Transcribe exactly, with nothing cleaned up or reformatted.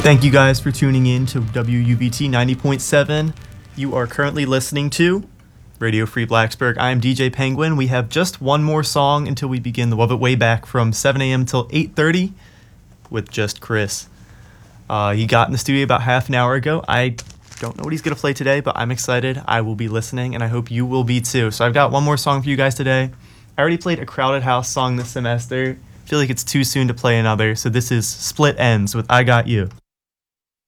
Thank you guys for tuning in to W U B T ninety point seven. You are currently listening to Radio Free Blacksburg. I am D J Penguin. We have just one more song until we begin the Love It Way Back from seven a.m. till eight thirty with just Chris. Uh, he got in the studio about half an hour ago. I don't know what he's going to play today, but I'm excited. I will be listening, and I hope you will be too. So I've got one more song for you guys today. I already played a Crowded House song this semester. I feel like it's too soon to play another, so this is Split Ends with I Got You.